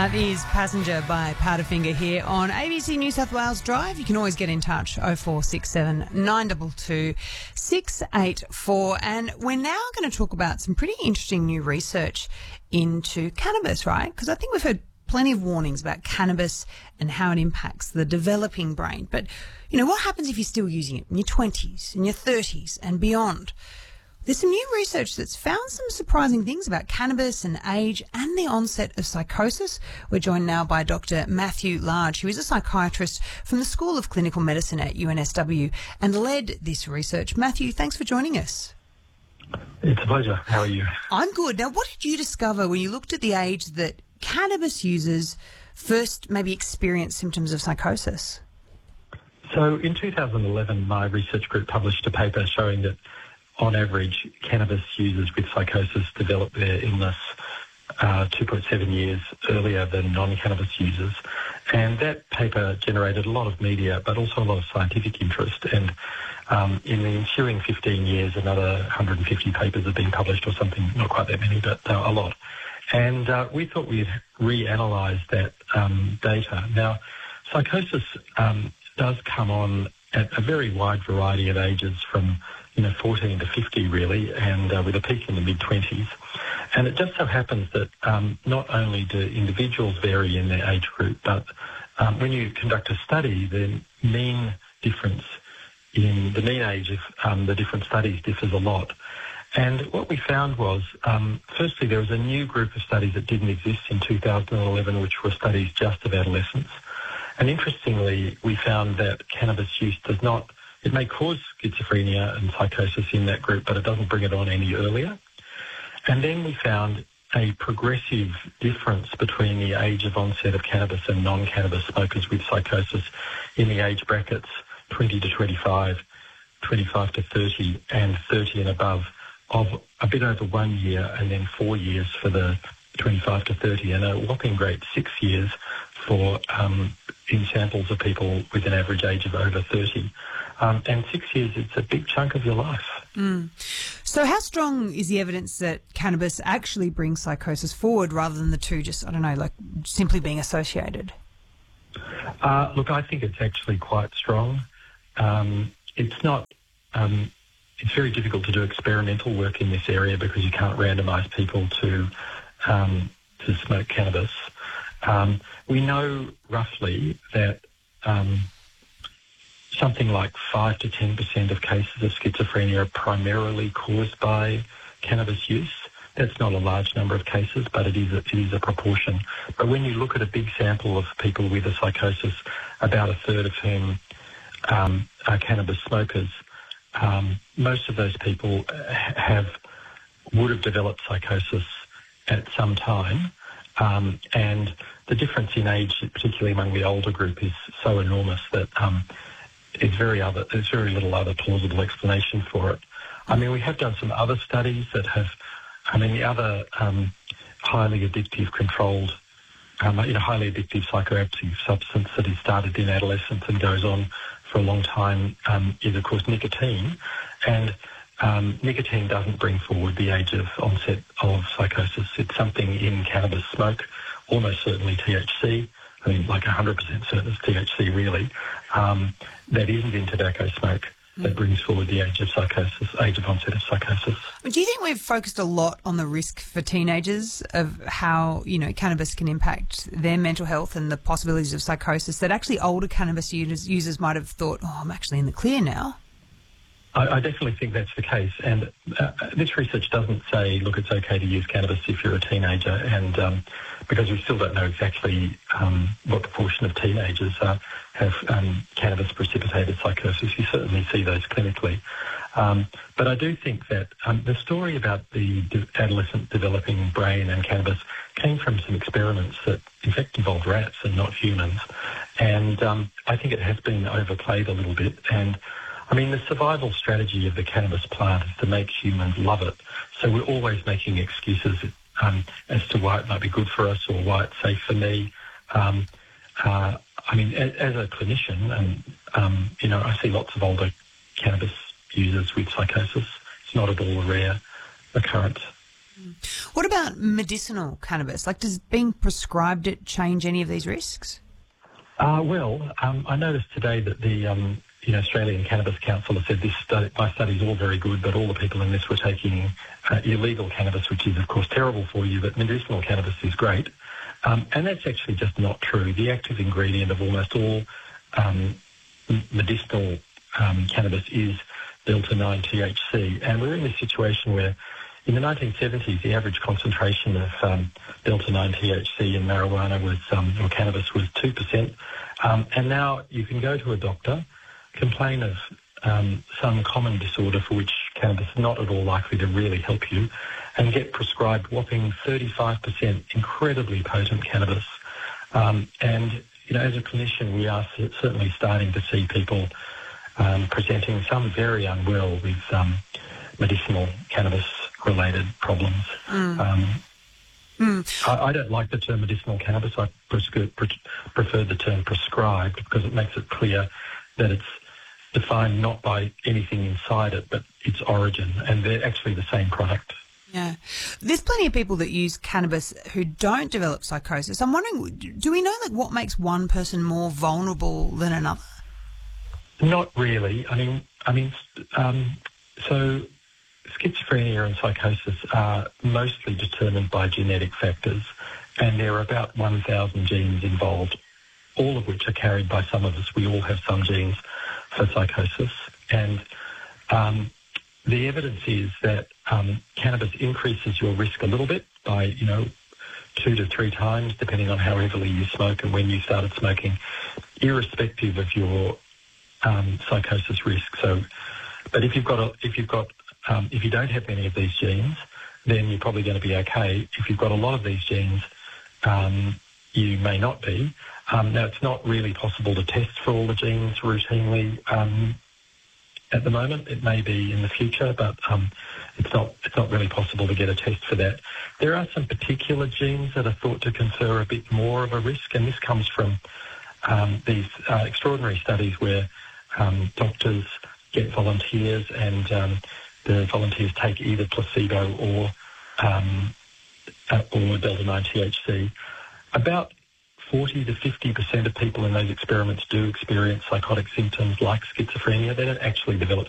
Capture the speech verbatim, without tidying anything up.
That is Passenger by Powderfinger here on A B C New South Wales Drive. You can always get in touch, oh four six seven, nine two two, six eight four. And we're now going to talk about some pretty interesting new research into cannabis, right? Because I think we've heard plenty of warnings about cannabis and how it impacts the developing brain. But, you know, what happens if you're still using it in your twenties, in your thirties and beyond? There's some new research that's found some surprising things about cannabis and age and the onset of psychosis. We're joined now by Doctor Matthew Large, who is a psychiatrist from the School of Clinical Medicine at U N S W and led this research. Matthew, thanks for joining us. It's a pleasure. How are you? I'm good. Now, what did you discover when you looked at the age that cannabis users first maybe experienced symptoms of psychosis? So in two thousand eleven, my research group published a paper showing that on average, cannabis users with psychosis develop their illness uh, two point seven years earlier than non-cannabis users. And that paper generated a lot of media, but also a lot of scientific interest. And um, in the ensuing fifteen years, another one hundred fifty papers have been published or something, not quite that many, but uh, a lot. And uh, we thought we'd reanalyse that um, data. Now, psychosis um, does come on at a very wide variety of ages from you know, fourteen to fifty really, and uh, with a peak in the mid-twenties. And it just so happens that um, not only do individuals vary in their age group, but um, when you conduct a study, the mean difference in the mean age of um, the different studies differs a lot. And what we found was, um, firstly, there was a new group of studies that didn't exist in two thousand eleven, which were studies just of adolescents. And interestingly, we found that cannabis use does not It may cause schizophrenia and psychosis in that group, but it doesn't bring it on any earlier. And then we found a progressive difference between the age of onset of cannabis and non-cannabis smokers with psychosis in the age brackets twenty to twenty-five, twenty-five to thirty, and thirty and above of a bit over one year and then four years for the twenty-five to thirty, and a whopping great six years for um, in samples of people with an average age of over thirty. Um, and six years, it's a big chunk of your life. Mm. So how strong is the evidence that cannabis actually brings psychosis forward rather than the two just, I don't know, like simply being associated? Uh, look, I think it's actually quite strong. Um, it's not... Um, it's very difficult to do experimental work in this area because you can't randomise people to um, to smoke cannabis. Um, we know roughly that um, something like five to ten percent of cases of schizophrenia are primarily caused by cannabis use. That's not a large number of cases, but it is a, it is a proportion. But when you look at a big sample of people with a psychosis, about a third of whom um, are cannabis smokers, um, most of those people have would have developed psychosis at some time. Um, and the difference in age, particularly among the older group, is so enormous that um, There's very other. There's very little other plausible explanation for it. I mean, we have done some other studies that have. I mean, the other um, highly addictive, controlled, um, you know, highly addictive psychoactive substance that is started in adolescence and goes on for a long time um, is, of course, nicotine. And um, nicotine doesn't bring forward the age of onset of psychosis. It's something in cannabis smoke, almost certainly T H C. I mean, like one hundred percent certain it's T H C, really. Um, that isn't in tobacco smoke that brings forward the age of psychosis, age of onset of psychosis. Do you think we've focused a lot on the risk for teenagers of how, you know, cannabis can impact their mental health and the possibilities of psychosis that actually older cannabis users, users might have thought, oh, I'm actually in the clear now? I, I definitely think that's the case. And uh, this research doesn't say, look, it's okay to use cannabis if you're a teenager, and um, because we still don't know exactly um, what proportion of teenagers uh, have um, cannabis-precipitated psychosis. You certainly see those clinically. Um, but I do think that um, the story about the de- adolescent developing brain and cannabis came from some experiments that, in fact, involved rats and not humans. And um, I think it has been overplayed a little bit. And I mean, the survival strategy of the cannabis plant is to make humans love it. So we're always making excuses um, as to why it might be good for us or why it's safe for me. Um, uh, I mean, as, as a clinician, and um, you know, I see lots of older cannabis users with psychosis. It's not at all a rare occurrence. What about medicinal cannabis? Like, does being prescribed it change any of these risks? Uh, well, um, I noticed today that the um, you know, Australian Cannabis Council has said this study, my study's all very good, but all the people in this were taking uh, illegal cannabis, which is, of course, terrible for you, but medicinal cannabis is great. Um, and that's actually just not true. The active ingredient of almost all um, medicinal um, cannabis is delta nine T H C. And we're in this situation where in the nineteen seventies, the average concentration of um, delta nine T H C in marijuana was, um, or cannabis was two percent. Um, and now you can go to a doctor, complain of um, some common disorder for which cannabis is not at all likely to really help you, and get prescribed whopping thirty-five percent incredibly potent cannabis. Um, and, you know, as a clinician, we are certainly starting to see people um, presenting some very unwell with um, medicinal cannabis-related problems. Mm. Um, mm. I, I don't like the term medicinal cannabis. I prefer, prefer the term prescribed because it makes it clear that it's defined not by anything inside it, but its origin, and they're actually the same product. Yeah. There's plenty of people that use cannabis who don't develop psychosis. I'm wondering, do we know like what makes one person more vulnerable than another? Not really. I mean, I mean, um, so schizophrenia and psychosis are mostly determined by genetic factors, and there are about one thousand genes involved, all of which are carried by some of us. We all have some genes for psychosis, and um, the evidence is that um, cannabis increases your risk a little bit by, you know, two to three times, depending on how heavily you smoke and when you started smoking, irrespective of your um, psychosis risk. So, but if you've got a, if you've got um, if you don't have any of these genes, then you're probably going to be okay. If you've got a lot of these genes, um, you may not be. Um, now, it's not really possible to test for all the genes routinely um, at the moment. It may be in the future, but um, it's not it's not really possible to get a test for that. There are some particular genes that are thought to confer a bit more of a risk, and this comes from um, these uh, extraordinary studies where um, doctors get volunteers, and um, the volunteers take either placebo or um, uh, or delta nine T H C. About forty to fifty percent of people in those experiments do experience psychotic symptoms like schizophrenia. They don't actually develop